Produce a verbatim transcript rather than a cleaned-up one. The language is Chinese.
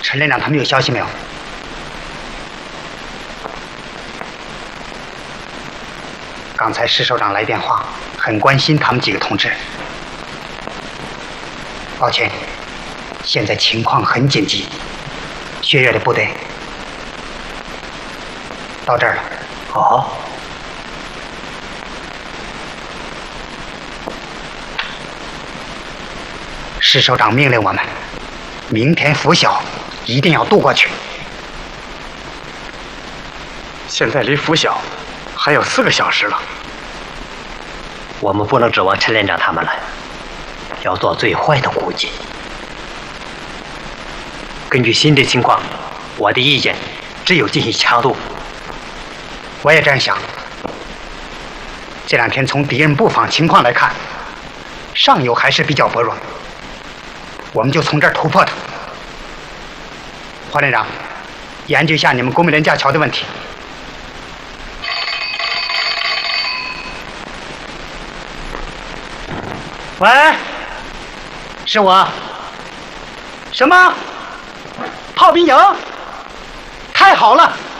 陈连长他们有消息没有？刚才石首长来电话，很关心他们几个同志。抱歉，现在情况很紧急，薛岳的部队到这儿了。 哦。 石首长命令我们，明天拂晓一定要渡过去。 现在离拂晓还有四个小时了， 我们不能指望陈连长他们了，要做最坏的估计。根据新的情况，我的意见只有进行强渡。 我也这样想。这两天从敌人布防情况来看，上游还是比较薄弱，我们就从这儿突破它。华连长，研究一下你们公民人架桥的问题。喂，是我。什么？炮兵营？太好了！